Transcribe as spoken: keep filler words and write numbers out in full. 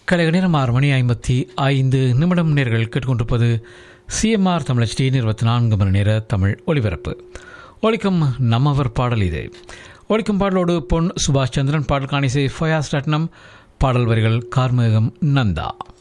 கலைக நேரம் ஆறு மணி ஐம்பத்தி ஐந்து நிமிடம் நேர்கள் கேட்டுக்கொண்டிருப்பது சிஎம்ஆர் தமிழ் டி இருபத்தி நான்கு மணி நேர தமிழ் ஒலிபரப்பு. ஒலிக்கும் நம்மவர் பாடல் இது. ஒலிக்கும் பாடலோடு பொன் சுபாஷ் சந்திரன், பாடல் காணிசை ஃபயாஸ் ரட்னம், பாடல் வரிகள் கார்மேகம் நந்தா.